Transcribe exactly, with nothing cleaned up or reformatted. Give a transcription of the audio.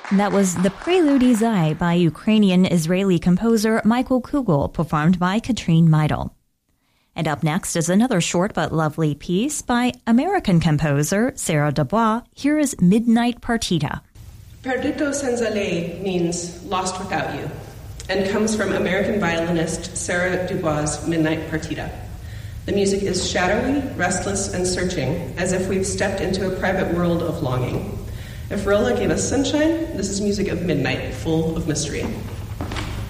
That was The Prelude Izai by Ukrainian-Israeli composer Michael Kugel, performed by Katrine Meidel. And up next is another short but lovely piece by American composer Sarah Dubois. Here is Midnight Partita. Perduto senza lei means lost without you, and comes from American violinist Sarah Dubois' Midnight Partita. The music is shadowy, restless, and searching, as if we've stepped into a private world of longing. If Rolla gave us sunshine, this is music of midnight, full of mystery.